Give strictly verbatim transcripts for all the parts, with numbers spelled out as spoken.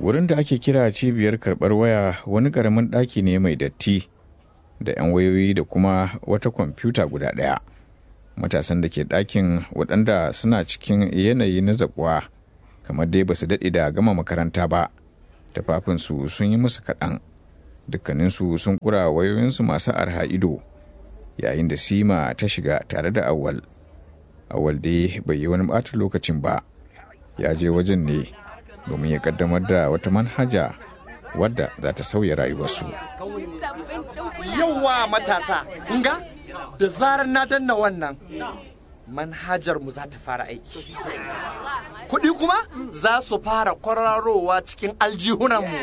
Wurin da ake kira cibiyar karɓar waya wani ƙaramin ɗaki ne mai datti da 'yan wayoyi da kuma wata kwamfuta guda ɗaya. Matasan da ke ɗakin waɗanda suna cikin yanayi na zaƙuwa kamar dai ba su daɗe da gama makaranta ba, tufafinsu sun yi musu kaɗan, dukkaninsu sun ƙura wayoyinsu masu arha ido, yayin da Sima ta shiga tare da Awwal. Awwal dai bai yi wani ɓata lokacin ba, ya je wajen ne domin ya ƙaddamar da wata manhaja wadda za ta sauya rayuwarsu. Yawwa matasa, kunga da zarar na danna wannan manhajar mu za ta fara aiki. Kuɗi kuma za su fara kwararowa cikin aljihunanmu.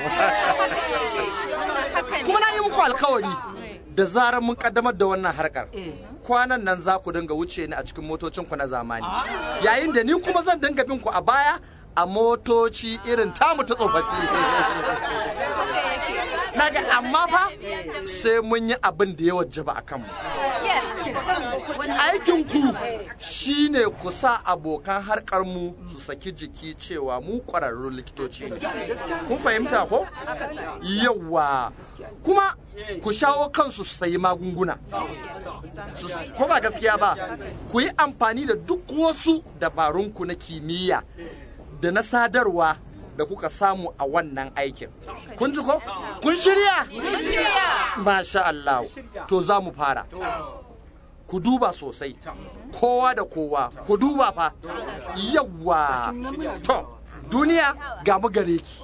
Kuma na yi muku alkawari da zarar mun kaddamar da wannan harkar, kwanan nan za ku dinga wuce ni a cikin motocinku na zamani, yayin da ni kuma zan dinga bin ku a baya a motoci irin tamu ta tsofaffi. Naga amma fa sai mun yi abin da ya wajaba a kanmu. Aikinku shi ne ku sa abokan harkarmu su saki jiki cewa mu ƙwararrun likitoci ne. Kun fahimta ko? Yawwa. Kuma ku shawo kansu su sayi magunguna. Ko ba gaskiya ba, ku yi amfani da duk wasu dabarunku na kimiyya da na sadarwa da kuka samu a wannan aikin. Kun ji ko? Kun shirya? Kun shirya. Masha Allah. To za mu fara. Ku duba sosai. Kowa da kowa. Ku duba fa. Yawwa. To, duniya ga mu gare ki.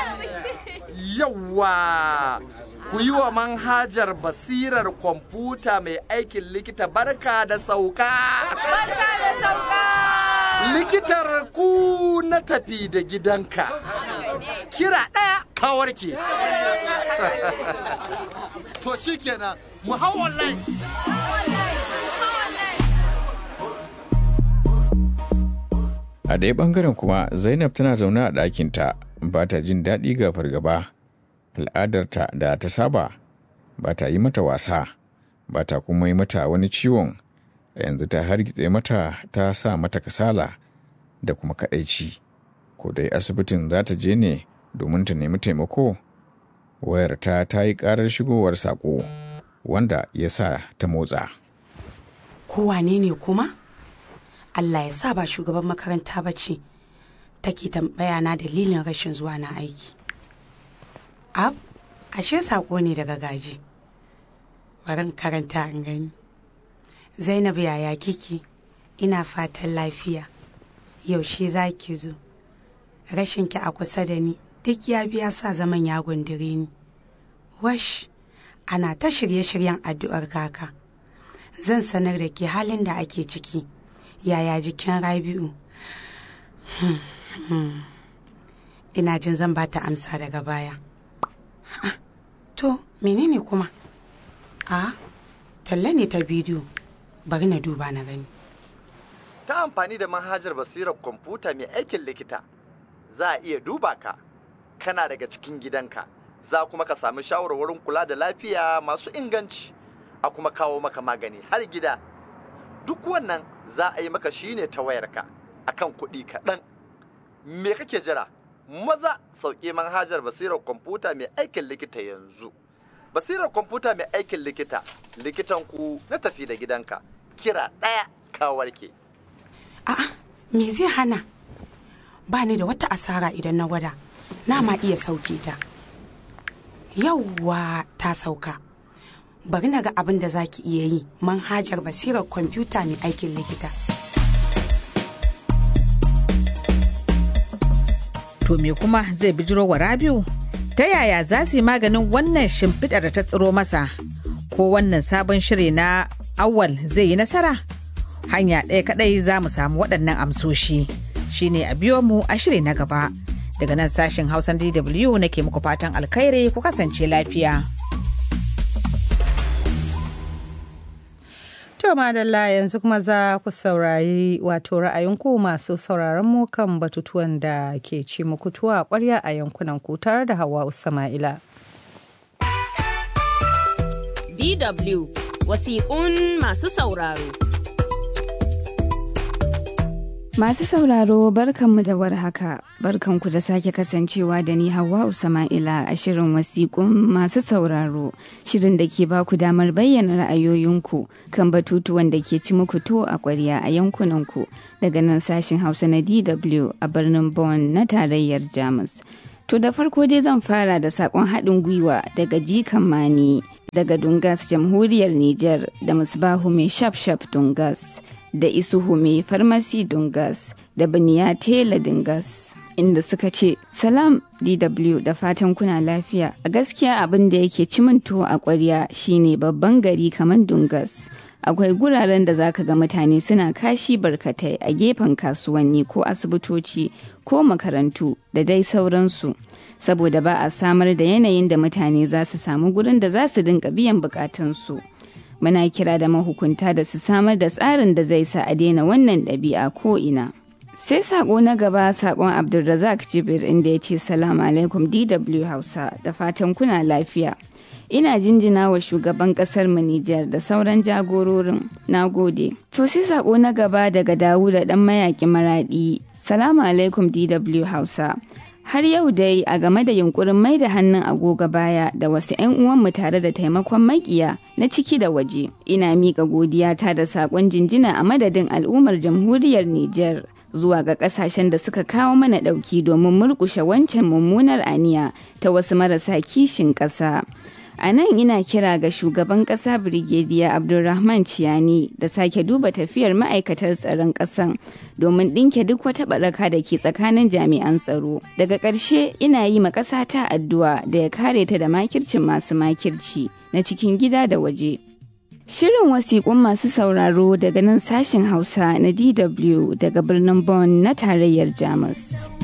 Yawwa. Ku yi wa manhajar basirar kwamfuta mai aikin likita barka da sauka. Barka da sauka. Likitar ku na tafi da gidanka. Kira ɗaya ka warke. To shi kenan mu hau online. A ɗaya ɓangaren kuma Zainab tana zaune a ɗakinta ba ta jin daɗi ga fargaba. Al'adarta da ta saba ba ta yi mata wasa, ba ta kuma yi mata wani ciwon. Yanzu ta hargitse mata, ta sa mata kasala da kuma kaɗaici. Ko dai asibitin za ta je ne domin ta nemi taimako. Wayarta ta yi ƙarar shigowar saƙo wanda ya sa ta motsa. Kowane ne kuma? Allah ya sa ba shugaban makaranta ba ce take tambaya na dalilin rashin zuwa na aiki. Ab, ashe saƙo ne daga gaji. Barin karanta an gani. Zainab yaya kike? Ina fatan lafiya. Yaushe za ki zo? Rashinki a kusa da ni duk ya biya sa zaman ya gundure ni. Wash, ana ta shirye-shiryen addu'ar kaka. Zan sanar da ke halin da ake ciki. Yaya jikin Rabi'u? Hmm, hmm. Ina jin zan ba ta amsa daga baya. Ah, to, menene kuma? Ah, talla ne ta bidiyo. Bari na duba na gani. Ta amfani da manhajar basirar kwamfuta mai aikin likita, za a iya duba ka, kana daga cikin gidanka, za kuma ka sami shawarwarin kula da lafiya masu inganci, a kuma kawo maka magani har gida. Duk wannan za a yi maka shine ta wayarka, akan kuɗi kaɗan. Me kake jira? Maza sauke manhajar basirar kwamfuta mai aikin likita yanzu. Basirar kwamfuta mai aikin likita, likitanku na tafi da gidanka. Kira ɗaya ka warke. A'a, me zai hana? Ba ni da wata asara idan na gwada. Na ma iya sauke ta. Yawwa ta sauka. Bari na ga abin da za ki iya yi, manhajar basirar kwamfuta mai aikin likita. To me kuma zai bijiro wa Rabiu? Ta yaya za su yi maganin wannan shimfiɗar da ta tsiro masa? Ko wannan sabon shiri na Awwal zai yi nasara? Hanya ɗaya kaɗai za mu samu waɗannan amsoshi. Shine a biyo mu a shiri na gaba. Daga nan sashen Hausan D W nake muku fatan alkhairi, ku kasance lafiya. To madalla, yanzu kuma za ku saurari wato ra'ayinku masu sauraron mu kan batutuwan da ke ci muku tuwa ƙwarya a yankunan ku tare da Hawwa Sama'ila. D W wasiƙun masu sauraro. Masu sauraro barkanmu da warhaka, barkanku da sake kasancewa da ni Hauwa Usama'ila a shirin wasiƙun masu sauraro, shirin da ke ba ku damar bayyana ra'ayoyinku kan batutuwan da ke ci muku tuwo a ƙwarya a yankunanku daga nan sashen Hausa na D W a birnin Bonn na tarayyar Jamus. To da farko dai zan fara da saƙon haɗin gwiwa daga Jikan Mani daga Dungas Jamhuriyar Nijar da Musbahu mai shaf-shaf Dungas. Da Isuhu mai farmasi Dungas da Baniya Tela Dungas inda suka ce salam D W da fatan kuna lafiya. A gaskiya abin da yake ciminto a ƙwarya shine babban gari kamar Dungas. Akwai guraren da zaka ga mutane suna kashi barkatai a gefen kasuwanni ko asibitoci ko makarantu da dai sauransu. Saboda ba a samar da yanayin da mutane za su samu gurin da za su dinga biyan bukatunsu. Muna kira da mahukunta da su samar da tsarin da zai sa a daina wannan ɗabi'a ko ina. Sai sako na gaba sakon Abdulrazak Jibir inda ya ce salamu alaikum D W Hausa da fatan kuna lafiya. Ina jinjina wa shugaban kasar mu Nijar da sauran jagororin. Na gode. To sai sako na gaba daga Dawuda dan mayaki Maradi. Salamu alaikum D W Hausa. Har yau dai a game da yunkurin mai da hannun agogo baya da wasu 'yan uwanmu tare da taimakon makiya na ciki da waje. Ina miƙa godiyata da saƙon jinjina a madadin al'ummar jamhuriyar Nijar zuwa ga ƙasashen da suka kawo mana ɗauki domin murƙushe wancan mummunar aniya ta wasu marasa kishin ƙasa. A nan ina kira ga shugaban ƙasa Birgediya Abdulrahman Ciyani da sake duba tafiyar ma'aikatar tsaron ƙasan domin ɗinke duk wata baraka da ke tsakanin jami'an tsaro. Daga ƙarshe ina yi ma ƙasa ta addu'a da ya kare ta da makircin masu makirci na cikin gida da waje. Shirin wasiƙun masu sauraro daga nan sashen Hausa na D W daga birnin Bonn na tarayyar Jamus.